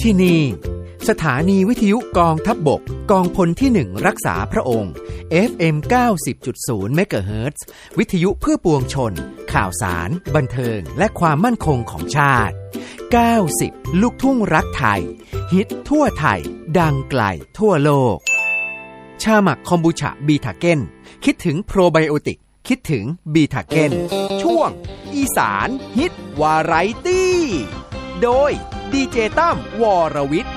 ที่นี่สถานีวิทยุกองทัพบกกองพลที่1รักษาพระองค์ FM 90.0 เมกะเฮิรตซ์วิทยุเพื่อปวงชนข่าวสารบันเทิงและความมั่นคงของชาติ90ลูกทุ่งรักไทยฮิตทั่วไทยดังไกลทั่วโลกชาหมักคอมบูชาบีทาเก้นคิดถึงโปรไบโอติกคิดถึงบีทาเก้นช่วงอีสานฮิตวาไรตี้โดยดีเจตั้มวรวิทย์